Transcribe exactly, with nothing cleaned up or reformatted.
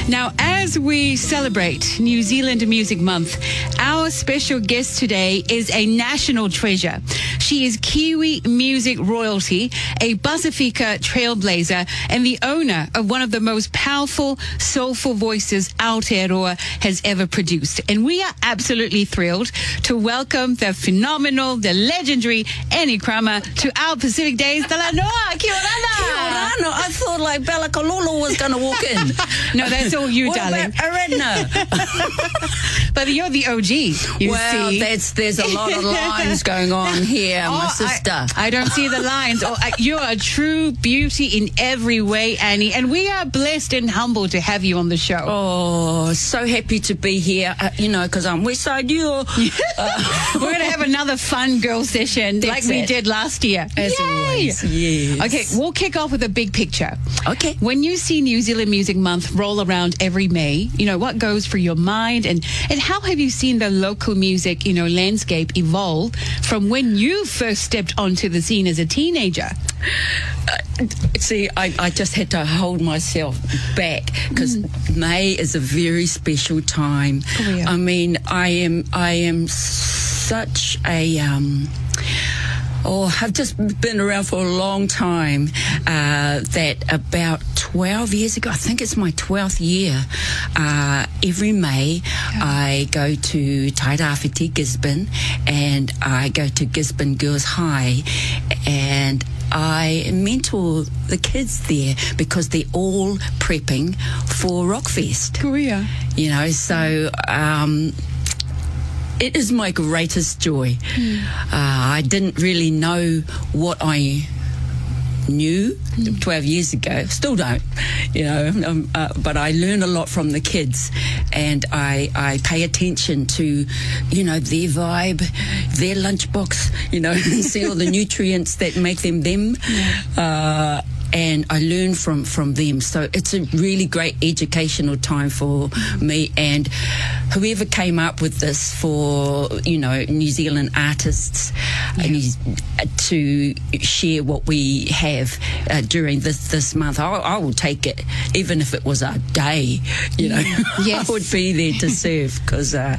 Now, as we celebrate New Zealand Music Month, our special guest today is a national treasure. She is Kiwi music royalty, a Pasifika trailblazer, and the owner of one of the most powerful, soulful voices Aotearoa has ever produced. And we are absolutely thrilled to welcome the phenomenal, the legendary Annie Krama to our Pacific Days. Talanoa, kia ora. Kia ora. I thought like Bella Kalulu was going to walk in. No, that's all you, what darling. About Aradna? But you're the O G, you well, see. That's, there's a lot of lines going on here, oh, my sister. I, I don't see the lines. Oh, I, you're a true beauty in every way, Annie, and we are blessed and humbled to have you on the show. Oh, so happy to be here, uh, you know, because I'm West Side you. Uh, We're going to have another fun girl session like we it. did last year. As Yay! always, yes. Okay, we'll kick off with a big picture. Okay. When you see New Zealand Music Month roll around every May, you know, what goes through your mind, and, and how have you seen the local music, you know, landscape evolve from when you first stepped onto the scene as a teenager? Uh, see, I, I just had to hold myself back because mm. May is a very special time. Oh, yeah. I mean, I am, I am such a... Um, Oh, I've just been around for a long time. Uh, that about twelve years ago, I think it's my twelfth year, uh, every May yeah. I go to Tairāwhiti, Gisborne, and I go to Gisborne Girls High, and I mentor the kids there because they're all prepping for Rockfest. Korea. You know, so... Um, It is my greatest joy. Mm. Uh, I didn't really know what I knew mm. twelve years ago. Still don't, you know, um, uh, but I learn a lot from the kids, and I, I pay attention to, you know, their vibe, their lunchbox, you know, and see all the nutrients that make them them. Yeah. Uh, and I learn from, from them. So it's a really great educational time for me, and whoever came up with this for, you know, New Zealand artists yeah. uh, to share what we have uh, during this, this month, I, I will take it, even if it was a day, you know. Yes. I would be there to serve, because... Uh,